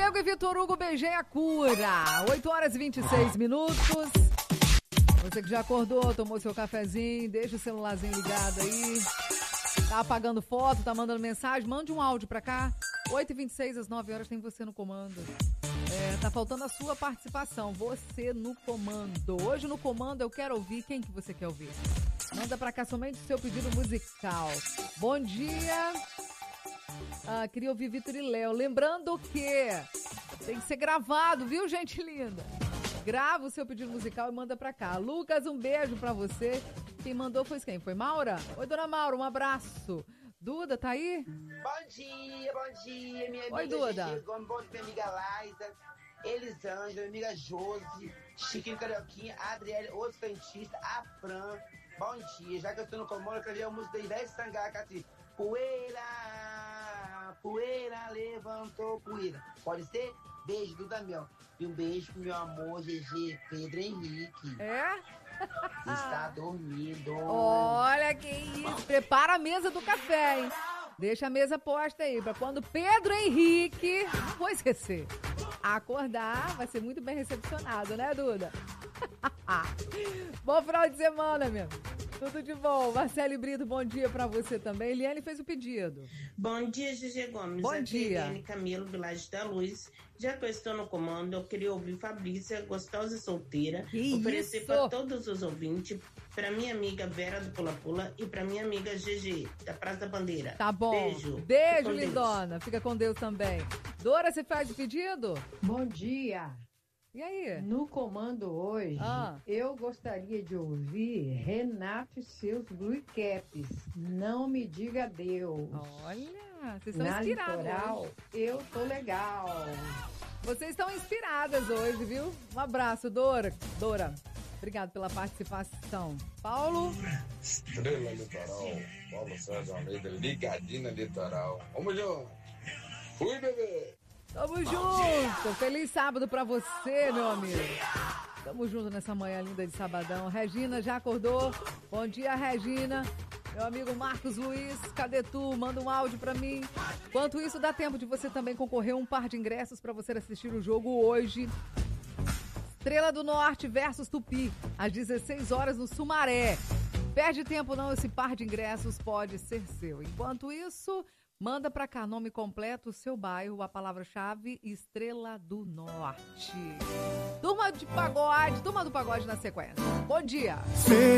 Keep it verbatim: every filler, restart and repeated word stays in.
Diego e Vitor Hugo, beijei a cura. oito horas e vinte e seis minutos. Você que já acordou, tomou seu cafezinho, deixa o celularzinho ligado aí. Tá apagando foto, tá mandando mensagem, mande um áudio pra cá. oito e vinte e seis, às nove horas, tem você no comando. É, tá faltando a sua participação, você no comando. Hoje no comando eu quero ouvir, quem que você quer ouvir? Manda pra cá somente o seu pedido musical. Bom dia. Ah, queria ouvir Vitor e Léo. Lembrando que tem que ser gravado, viu, gente linda? Grava o seu pedido musical e manda pra cá. Lucas, um beijo pra você. Quem mandou foi quem? Foi Maura? Oi, dona Maura, um abraço. Duda, tá aí? Bom dia, bom dia, minha Oi, amiga Duda. Gigi Gomes, bom dia, minha amiga Laisa, Elisângela, minha amiga Josi, Chiquinho Carioquinha, Adriele, os Fentista, a Fran. Bom dia, já que eu tô no comando, eu quero ver a música da Ivete Sangalo, Cati. Poeira, poeira, levantou poeira. Pode ser? Beijo, Duda Mel. E um beijo pro meu amor, G G, Pedro Henrique. É? Está dormindo. Olha que isso. Prepara a mesa do café, hein? Deixa a mesa posta aí, pra quando Pedro Henrique, não vou esquecer, acordar, vai ser muito bem recepcionado, né, Duda? Bom final de semana, meu. Tudo de bom. Marcele Brito, bom dia pra você também. Eliane fez o pedido. Bom dia, Gigi Gomes. Bom Aqui dia. é Eliane Camilo, do Laje da Luz. Já que eu estou no comando, eu queria ouvir Fabrícia, gostosa e solteira. Que oferecer isso? para todos os ouvintes, para minha amiga Vera do Pula Pula e para minha amiga Gigi, da Praça da Bandeira. Tá bom. Beijo. Beijo, Fica com lindona. Deus. Fica com Deus também. Dora, você faz o pedido? Bom dia. E aí? No comando hoje, Ah. eu gostaria de ouvir Renato e seus Blue Caps. Não me diga Deus. Olha, vocês estão Na inspiradas litoral, hoje. eu tô legal. Vocês estão inspiradas hoje, viu? Um abraço, Dora. Dora, obrigado pela participação. Paulo? Estrela Litoral, Paulo Sérgio Almeida, ligadinho na Litoral. Vamos junto. Fui, bebê. Tamo junto! Feliz sábado pra você, meu amigo. Tamo junto nessa manhã linda de sabadão. Regina já acordou? Bom dia, Regina. Meu amigo Marcos Luiz, cadê tu? Manda um áudio pra mim. Enquanto isso, dá tempo de você também concorrer a um par de ingressos pra você assistir o jogo hoje. Estrela do Norte versus Tupi, às dezesseis horas no Sumaré. Perde tempo não, esse par de ingressos pode ser seu. Enquanto isso... Manda pra cá, nome completo, seu bairro, a palavra-chave Estrela do Norte. Turma de pagode, turma do pagode na sequência. Bom dia.